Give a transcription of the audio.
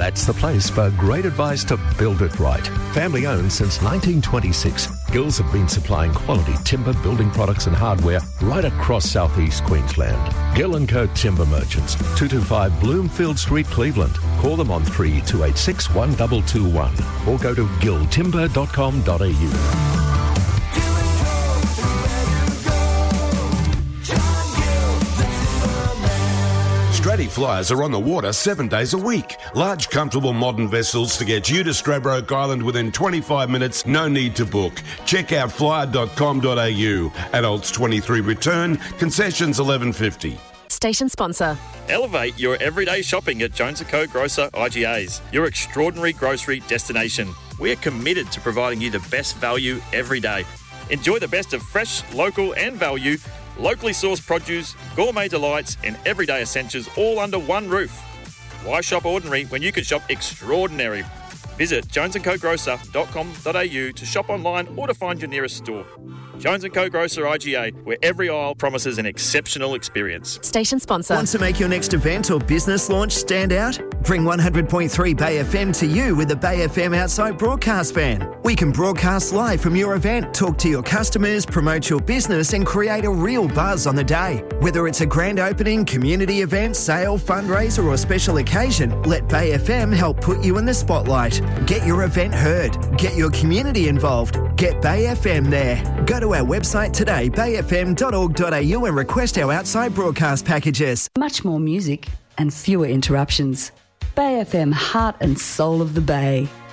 That's the place for great advice to build it right. Family owned since 1926, Gills have been supplying quality timber building products and hardware right across southeast Queensland. Gill & Co Timber Merchants, 225 Bloomfield Street, Cleveland. Call them on 3286 1221 or go to gilltimber.com.au. Stratty Flyers are on the water 7 days a week. Large, comfortable, modern vessels to get you to Stradbroke Island within 25 minutes. No need to book. Check out flyer.com.au. Adults 23 return. Concessions $11.50. Station sponsor. Elevate your everyday shopping at Jones & Co Grocer IGAs, your extraordinary grocery destination. We are committed to providing you the best value every day. Enjoy the best of fresh, local and value, locally sourced produce, gourmet delights and everyday essentials all under one roof. Why shop ordinary when you can shop extraordinary? Visit jonesandcogrocer.com.au to shop online or to find your nearest store. Jones & Co Grocer IGA, where every aisle promises an exceptional experience. Station sponsor. Want to make your next event or business launch stand out? Bring 100.3 Bay FM to you with the Bay FM Outside Broadcast Van. We can broadcast live from your event, talk to your customers, promote your business and create a real buzz on the day. Whether it's a grand opening, community event, sale, fundraiser or special occasion, let Bay FM help put you in the spotlight. Get your event heard. Get your community involved. Get Bay FM there. Go to our website today, bayfm.org.au and request our outside broadcast packages. Much more music and fewer interruptions. Bay FM, heart and soul of the Bay.